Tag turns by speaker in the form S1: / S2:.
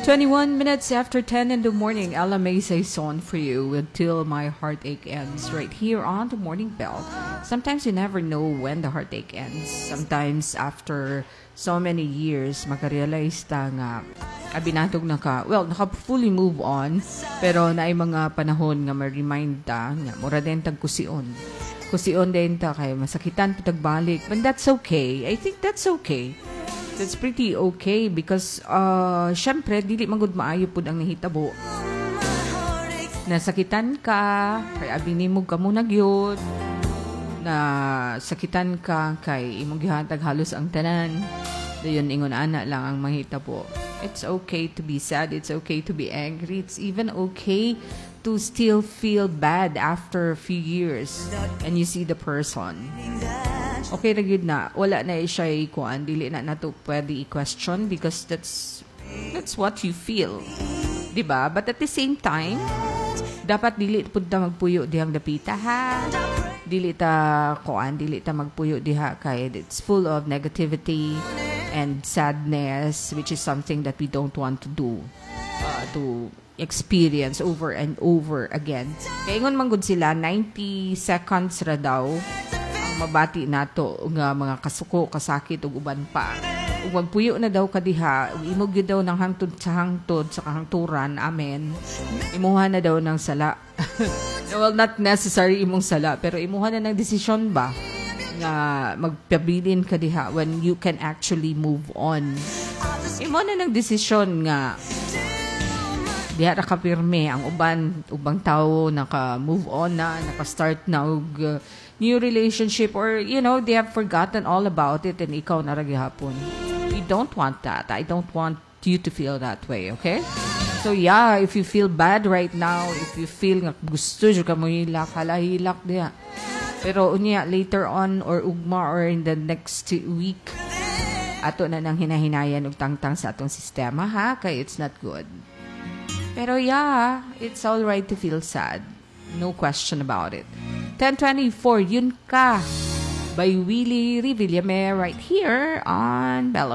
S1: 21 minutes after 10 in the morning, Ella May Saison for you with Till My Heartache Ends right here on the Morning Bell. Sometimes you never know when the heartache ends. Sometimes after so many years, makarealize ta nga abinatog na ka, well, naka-fully move on, pero naay mga panahon nga ma-remind ta nga mura din tag kusion. Kusion din ta kay masakitan pitagbalik. But that's okay. I think that's okay. That's pretty okay because syempre dili magud maayo pud ang nahitabo. Nasakitan ka, kay abi nimo ka mo nagyod. Na sakitan ka kay imong gihatag halos ang tanan. Dayon ingon ana lang ang mahitabo. It's okay to be sad, it's okay to be angry, it's even okay to still feel bad after a few years and you see the person. Okay na yun na. Wala na siya ikuan. Dili na nato pwede i-question because that's what you feel. Diba? But at the same time, dapat dili punta magpuyo dihang dapita ha. Dili ta magpuyo diha kay it's full of negativity and sadness, which is something that we don't want to do. To experience over and over again. Kaya ingon man gud sila 90 seconds ra daw mabati nato nga mga kasuko, kasakit ug uban pa. Ug magpuyo na daw kadiha, imog gyud daw ng hangtod sa kahangturan. Amen. Imuha na daw ng sala. Well, not necessary imong sala, pero imuha na ng desisyon ba nga magpabilin kadiha when you can actually move on. Imuha na ng desisyon nga diha ra kapirme ang ubang tao naka-move on na, naka-start na og new relationship or they have forgotten all about it and ikaw na ra gihapon. We don't want that. I don't want you to feel that way, okay? So yeah, if you feel bad right now, if you feel nga gusto jud ka mo hilak, hilak diha. Pero unya later on or ugma or in the next week ato na nang hinahinayan og tangtang sa atong sistema ha, kay it's not good. Pero yeah, it's all right to feel sad. No question about it. 10:24, Yun Ka by Willie Revillame right here on Bella